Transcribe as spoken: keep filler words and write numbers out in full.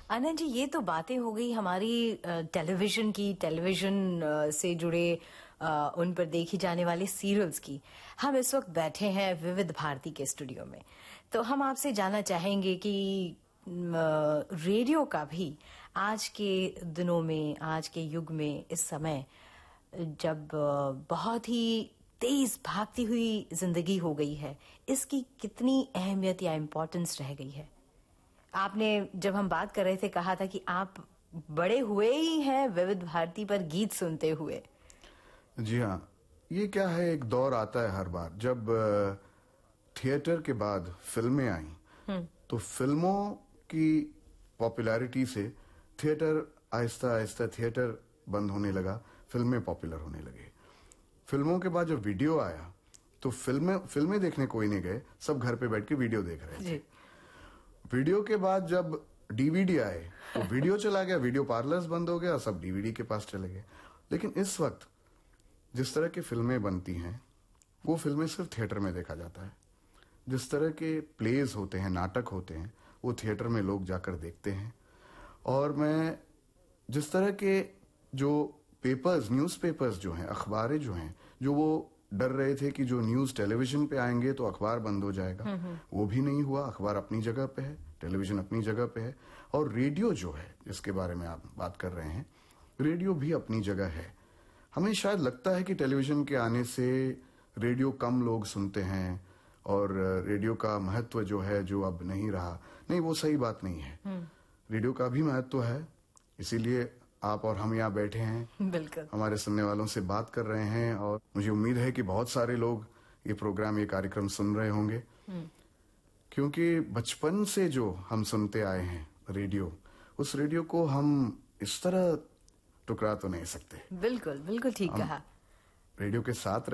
आनंद जी, ये तो बातें हो गई हमारी टेलीविजन की, टेलीविजन से जुड़े आ, उन पर देखी जाने वाली सीरियल्स की। हम इस वक्त बैठे हैं विविध भारती के स्टूडियो में, तो हम आपसे जानना चाहेंगे कि रेडियो का भी आज के दिनों में, आज के युग में, इस समय जब बहुत ही तेज भागती हुई जिंदगी हो गई है, इसकी कितनी अहमियत या इम्पोर्टेंस रह गई है? आपने जब हम बात कर रहे थे कहा था कि आप बड़े हुए ही हैं विविध भारती पर गीत सुनते हुए। जी हाँ, ये क्या है, एक दौर आता है हर बार जब थिएटर के बाद फिल्में आई, तो फिल्मों की पॉपुलैरिटी से थिएटर आहिस्ता आहिस्ता थिएटर बंद होने लगा, फिल्में पॉपुलर होने लगे। फिल्मों के बाद जब वीडियो आया तो फिल्में फिल्में देखने कोई नहीं गए, सब घर पे बैठ के वीडियो देख रहे थे। वीडियो के बाद जब डीवीडी आए तो वीडियो चला गया, वीडियो पार्लर्स बंद हो गया, सब डीवीडी के पास चले गए। लेकिन इस वक्त जिस तरह की फिल्में बनती हैं वो फिल्में सिर्फ थिएटर में देखा जाता है। जिस तरह के प्लेज होते हैं, नाटक होते हैं, वो थिएटर में लोग जाकर देखते हैं। और मैं जिस तरह के जो पेपर्स, न्यूज़पेपर्स जो हैं, अखबारें जो हैं, जो वो डर रहे थे कि जो न्यूज टेलीविजन पे आएंगे तो अखबार बंद हो जाएगा, वो भी नहीं हुआ। अखबार अपनी जगह पे है, टेलीविजन अपनी जगह पे है, और रेडियो जो है जिसके बारे में आप बात कर रहे हैं, रेडियो भी अपनी जगह है। हमें शायद लगता है कि टेलीविजन के आने से रेडियो कम लोग सुनते हैं और रेडियो का महत्व जो है जो अब नहीं रहा। नहीं, वो सही बात नहीं है। रेडियो का भी महत्व है, इसीलिए आप और हम यहाँ बैठे हैं, बिल्कुल हमारे सुनने वालों से बात कर रहे हैं। और मुझे उम्मीद है कि बहुत सारे लोग ये प्रोग्राम, ये कार्यक्रम सुन रहे होंगे, क्योंकि बचपन से जो हम सुनते आए हैं रेडियो, उस रेडियो को हम इस तरह टुकरा तो नहीं सकते। बिल्कुल बिल्कुल ठीक कहा। रेडियो के साथ